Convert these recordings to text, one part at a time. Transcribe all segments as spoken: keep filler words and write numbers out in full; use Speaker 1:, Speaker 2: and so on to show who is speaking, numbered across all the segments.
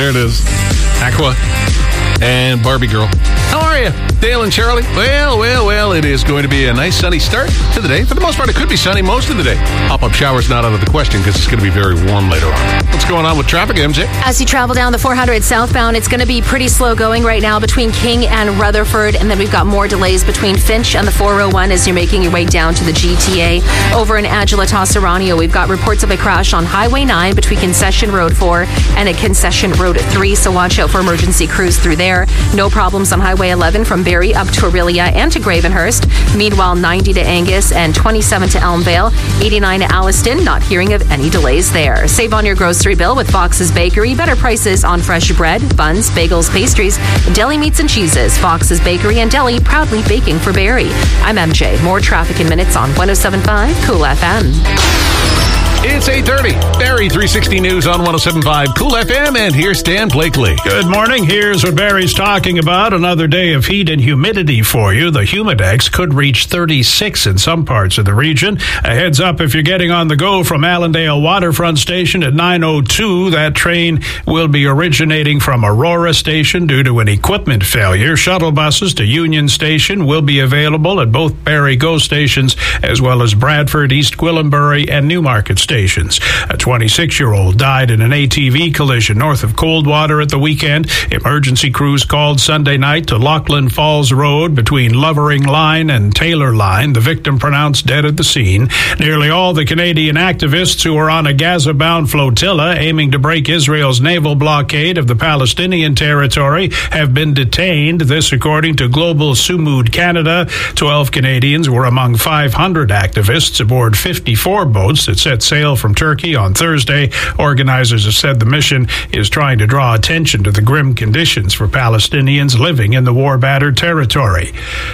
Speaker 1: There it is. Aqua and Barbie Girl. How are you? Dale and Charlie? Well, well, well, it is going to be a nice sunny start to the day. For the most part, it could be sunny most of the day. Pop-up showers not out of the question because it's going to be very warm later on. What's going on with traffic, M J?
Speaker 2: As you travel down the four hundred southbound, it's going to be pretty slow going right now between King and Rutherford, and then we've got more delays between Finch and the four oh one as you're making your way down to the G T A. Over in Agilita Serrano, we've got reports of a crash on Highway nine between Concession Road four and a Concession Road three, so watch out for emergency crews through there. No problems on Highway eleven from Barrie up to Aurelia and to Gravenhurst. Meanwhile, ninety to Angus and twenty-seven to Elmvale. eighty-nine to Alliston, not hearing of any delays there. Save on your grocery bill with Fox's Bakery. Better prices on fresh bread, buns, bagels, pastries, deli meats and cheeses. Fox's Bakery and Deli, proudly baking for Barrie. I'm M J. More traffic in minutes on one oh seven point five Cool F M.
Speaker 1: It's eight thirty. Barrie three sixty News on one oh seven point five Cool F M, and here's Stan Blakely.
Speaker 3: Good morning. Here's what Barrie's talking about. Another day of heat and humidity for you. The Humidex could reach thirty-six in some parts of the region. A heads up if you're getting on the go from Allendale Waterfront Station at nine oh two. That train will be originating from Aurora Station due to an equipment failure. Shuttle buses to Union Station will be available at both Barrie GO stations as well as Bradford, East Gwillimbury, and Newmarket stations. Stations. A twenty-six-year-old died in an A T V collision north of Coldwater at the weekend. Emergency crews called Sunday night to Lachlan Falls Road between Lovering Line and Taylor Line. The victim pronounced dead at the scene. Nearly all the Canadian activists who were on a Gaza-bound flotilla aiming to break Israel's naval blockade of the Palestinian territory have been detained. This according to Global Sumud Canada. Twelve Canadians were among five hundred activists aboard fifty-four boats that set sail from Turkey on Thursday. Organizers have said the mission is trying to draw attention to the grim conditions for Palestinians living in the war-battered territory.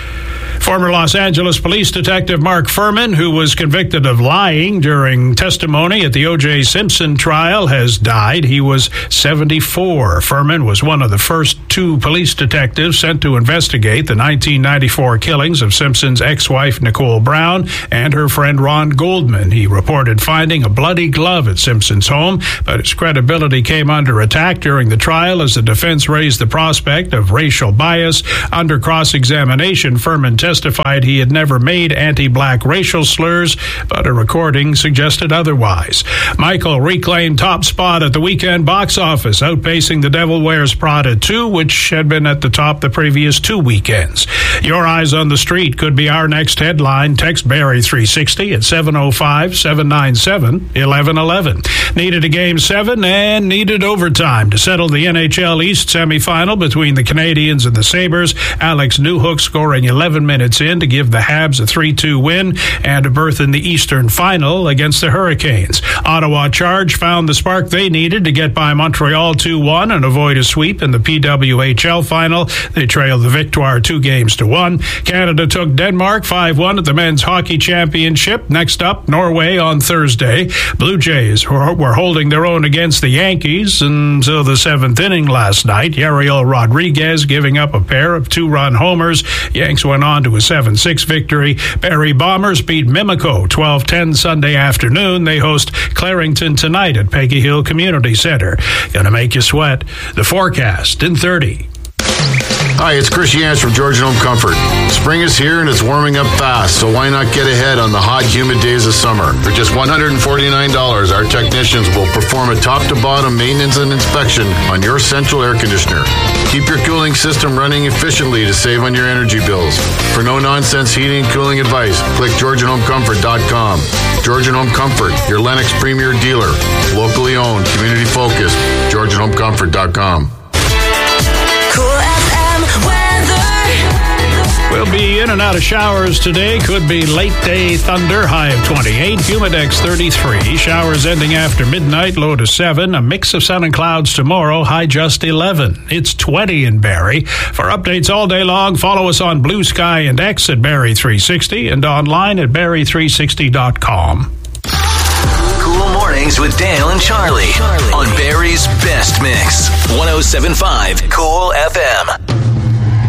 Speaker 3: Former Los Angeles police detective Mark Furman, who was convicted of lying during testimony at the O J Simpson trial, has died. He was seventy-four. Furman was one of the first two police detectives sent to investigate the nineteen ninety-four killings of Simpson's ex-wife Nicole Brown and her friend Ron Goldman. He reported finding a bloody glove at Simpson's home, but his credibility came under attack during the trial as the defense raised the prospect of racial bias. Under cross-examination, Furman testified he had never made anti-black racial slurs, but a recording suggested otherwise. Michael reclaimed top spot at the weekend box office, outpacing The Devil Wears Prada two, which had been at the top the previous two weekends. Your Eyes on the Street could be our next headline. Text Barrie three sixty at seven oh five, seven nine seven, eleven eleven. Needed a game seven and needed overtime to settle the N H L East semifinal between the Canadiens and the Sabres. Alex Newhook scoring eleven minutes in to give the Habs a three two win and a berth in the Eastern Final against the Hurricanes. Ottawa Charge found the spark they needed to get by Montreal two one and avoid a sweep in the P W H L Final. They trailed the Victoire two games to one. Canada took Denmark five one at the Men's Hockey Championship. Next up, Norway on Thursday. Blue Jays were holding their own against the Yankees until the seventh inning last night. Yariel Rodriguez giving up a pair of two-run homers. Yanks went on to a seven six victory. Barrie Bombers beat Mimico twelve ten Sunday afternoon. They host Clarington tonight at Peggy Hill Community Center. Gonna make you sweat. The forecast in thirty.
Speaker 4: Hi, it's Chris Yance from Georgian Home Comfort. Spring is here and it's warming up fast, so why not get ahead on the hot, humid days of summer? For just one hundred forty-nine dollars, our technicians will perform a top-to-bottom maintenance and inspection on your central air conditioner. Keep your cooling system running efficiently to save on your energy bills. For no-nonsense heating and cooling advice, click Georgian Home Comfort dot com. Georgian Home Comfort, your Lennox premier dealer. Locally owned, community-focused. Georgian Home Comfort dot com.
Speaker 3: We'll be in and out of showers today. Could be late day thunder, high of twenty-eight. Humidex thirty-three. Showers ending after midnight, low to seven. A mix of sun and clouds tomorrow, high just eleven. It's twenty in Barrie. For updates all day long, follow us on Blue Sky and X at Barrie three sixty and online at Barrie three sixty dot com.
Speaker 5: Cool Mornings with Dale and Charlie on Barrie's Best Mix. one oh seven point five Cool F M.